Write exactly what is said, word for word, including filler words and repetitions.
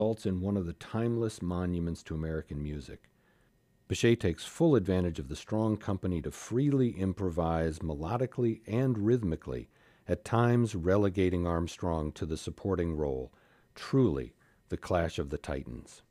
results in one of the timeless monuments to American music. Bechet takes full advantage of the strong company to freely improvise melodically and rhythmically, at times relegating Armstrong to the supporting role. Truly, the Clash of the Titans.